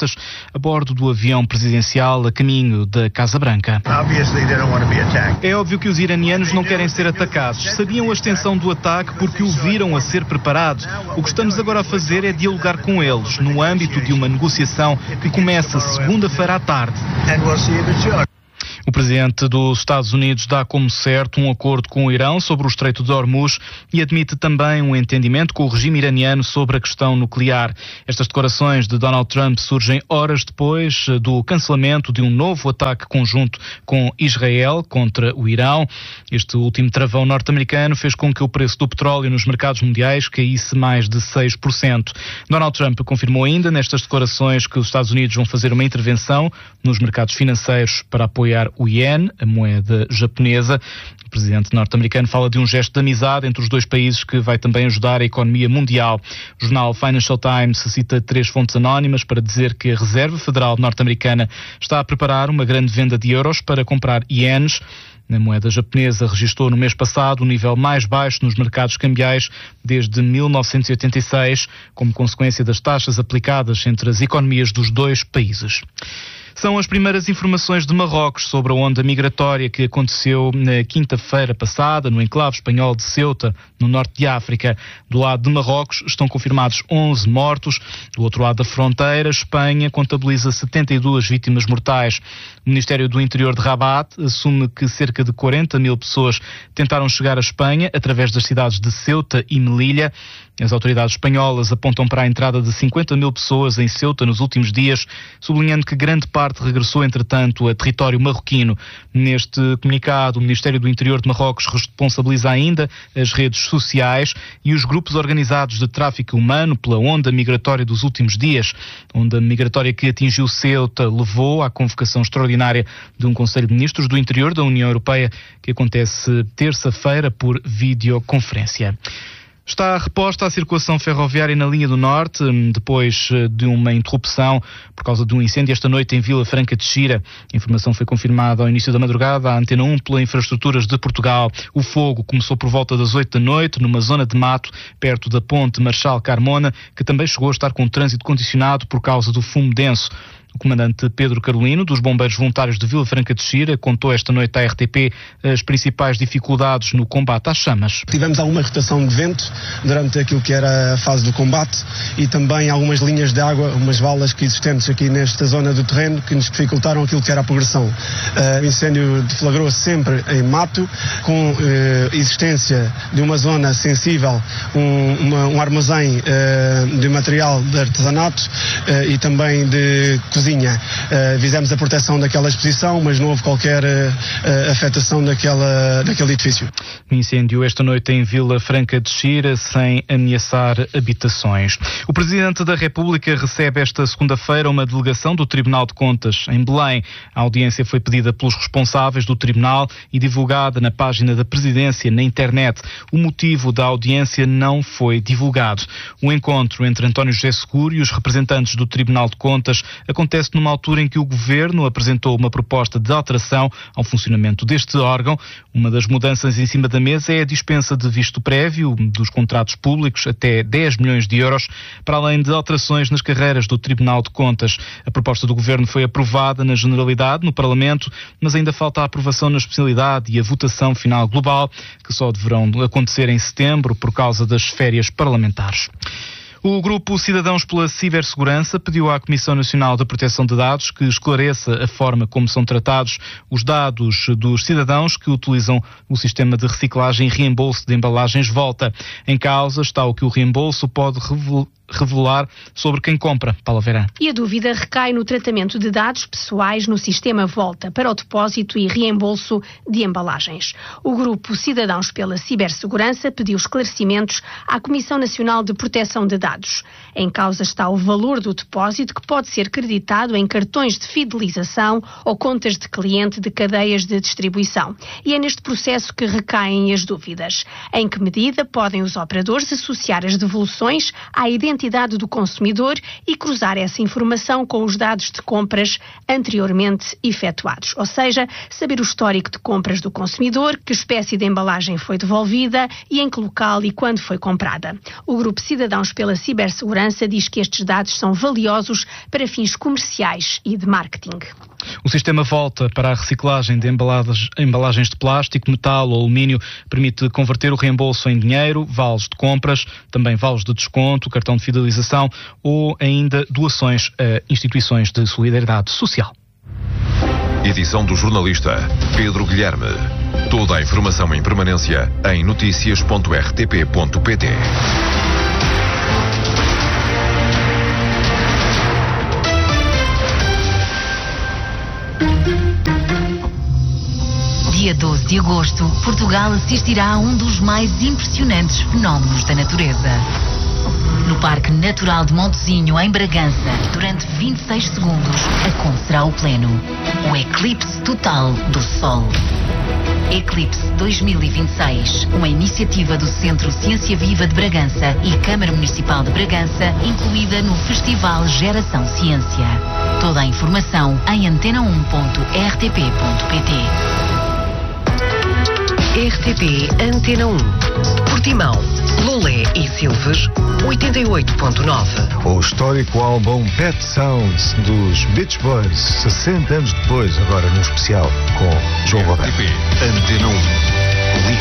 jornalistas a bordo do avião presidencial a caminho da Casa Branca. É óbvio que os iranianos não querem ser atacados. Sabiam a extensão do ataque porque o viram a ser preparado. O que estamos agora a fazer é dialogar com eles, no âmbito de uma negociação que começa segunda-feira à tarde. O presidente dos Estados Unidos dá como certo um acordo com o Irão sobre o Estreito de Hormuz e admite também um entendimento com o regime iraniano sobre a questão nuclear. Estas declarações de Donald Trump surgem horas depois do cancelamento de um novo ataque conjunto com Israel contra o Irão. Este último travão norte-americano fez com que o preço do petróleo nos mercados mundiais caísse mais de 6%. Donald Trump confirmou ainda nestas declarações que os Estados Unidos vão fazer uma intervenção nos mercados financeiros para apoiar o iene, a moeda japonesa. O presidente norte-americano fala de um gesto de amizade entre os dois países que vai também ajudar a economia mundial. O jornal Financial Times cita 3 fontes anónimas para dizer que a Reserva Federal norte-americana está a preparar uma grande venda de euros para comprar ienes. A moeda japonesa registrou no mês passado o nível mais baixo nos mercados cambiais desde 1986, como consequência das taxas aplicadas entre as economias dos dois países. São as primeiras informações de Marrocos sobre a onda migratória que aconteceu na quinta-feira passada no enclave espanhol de Ceuta, no norte de África. Do lado de Marrocos estão confirmados 11 mortos. Do outro lado da fronteira, Espanha contabiliza 72 vítimas mortais. O Ministério do Interior de Rabat assume que cerca de 40 mil pessoas tentaram chegar à Espanha através das cidades de Ceuta e Melilla. As autoridades espanholas apontam para a entrada de 50 mil pessoas em Ceuta nos últimos dias, sublinhando que grande parte regressou, entretanto, a território marroquino. Neste comunicado, o Ministério do Interior de Marrocos responsabiliza ainda as redes sociais e os grupos organizados de tráfico humano pela onda migratória dos últimos dias. A onda migratória que atingiu Ceuta levou à convocação extraordinária de um Conselho de Ministros do Interior da União Europeia, que acontece terça-feira por videoconferência. Está reposta a circulação ferroviária na linha do Norte, depois de uma interrupção por causa de um incêndio esta noite em Vila Franca de Xira. A informação foi confirmada ao início da madrugada à Antena 1 pela Infraestruturas de Portugal. O fogo começou por volta das 8 da noite, numa zona de mato, perto da ponte Marchal Carmona, que também chegou a estar com o trânsito condicionado por causa do fumo denso. O comandante Pedro Carolino, dos Bombeiros Voluntários de Vila Franca de Xira, contou esta noite à RTP as principais dificuldades no combate às chamas. Tivemos alguma rotação de vento durante aquilo que era a fase do combate e também algumas linhas de água, umas valas que existentes aqui nesta zona do terreno que nos dificultaram aquilo que era a progressão. O incêndio deflagrou-se sempre em mato, com existência de uma zona sensível, um armazém de material de artesanato e também de cozinha. Fizemos a proteção daquela exposição, mas não houve qualquer afetação daquele edifício. O incêndio esta noite em Vila Franca de Xira, sem ameaçar habitações. O Presidente da República recebe esta segunda-feira uma delegação do Tribunal de Contas em Belém. A audiência foi pedida pelos responsáveis do Tribunal e divulgada na página da Presidência na internet. O motivo da audiência não foi divulgado. O encontro entre António José Seguro e os representantes do Tribunal de Contas acontece numa altura em que o Governo apresentou uma proposta de alteração ao funcionamento deste órgão. Uma das mudanças em cima da mesa é a dispensa de visto prévio dos contratos públicos até 10 milhões de euros, para além de alterações nas carreiras do Tribunal de Contas. A proposta do Governo foi aprovada na generalidade no Parlamento, mas ainda falta a aprovação na especialidade e a votação final global, que só deverão acontecer em setembro por causa das férias parlamentares. O Grupo Cidadãos pela Cibersegurança pediu à Comissão Nacional de Proteção de Dados que esclareça a forma como são tratados os dados dos cidadãos que utilizam o sistema de reciclagem e reembolso de embalagens Volta. Em causa está o que o reembolso pode revelar sobre quem compra. Paula Verã. E a dúvida recai no tratamento de dados pessoais no sistema Volta para o depósito e reembolso de embalagens. O Grupo Cidadãos pela Cibersegurança pediu esclarecimentos à Comissão Nacional de Proteção de Dados. Em causa está o valor do depósito, que pode ser creditado em cartões de fidelização ou contas de cliente de cadeias de distribuição. E é neste processo que recaem as dúvidas. Em que medida podem os operadores associar as devoluções à identificação identidade do consumidor e cruzar essa informação com os dados de compras anteriormente efetuados. Ou seja, saber o histórico de compras do consumidor, que espécie de embalagem foi devolvida e em que local e quando foi comprada. O Grupo Cidadãos pela Cibersegurança diz que estes dados são valiosos para fins comerciais e de marketing. O sistema Volta para a reciclagem de embalagens de plástico, metal ou alumínio permite converter o reembolso em dinheiro, vales de compras, também vales de desconto, cartão de fidelização ou ainda doações a instituições de solidariedade social. Edição do jornalista Pedro Guilherme. Toda a informação em permanência em noticias.rtp.pt. Dia 12 de agosto, Portugal assistirá a um dos mais impressionantes fenómenos da natureza. No Parque Natural de Montezinho, em Bragança, durante 26 segundos, acontecerá o pleno. O eclipse total do Sol. Eclipse 2026, uma iniciativa do Centro Ciência Viva de Bragança e Câmara Municipal de Bragança, incluída no Festival Geração Ciência. Toda a informação em antena1.rtp.pt. RTP Antena 1. Portimão, Lolé e Silves, 88.9. O histórico álbum Pet Sounds dos Beach Boys, 60 anos depois, agora num especial com João Roberto. RTP Antena 1.